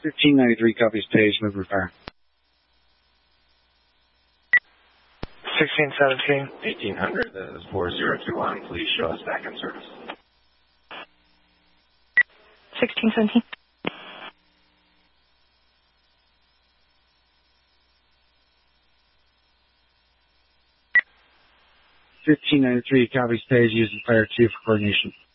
1593 copies page, move repair. 1617. 1800, that is 4021. Please show us back in service. 1617. 1593 copies page, using fire 2 for coordination.